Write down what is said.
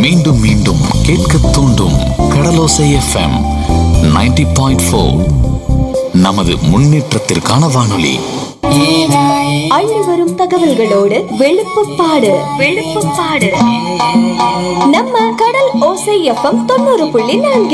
மீண்டும் மீண்டும் கேட்க தூண்டும் கடலோசை எஃப்எம் 90.4. நமது முன்னேற்றத்திற்கான வானொலி. அள்ளி வரும் தகவல்களோடு வெளுப்புப்பாடு நம்ம கடல் ஓசை எஃப்எம் 90.4.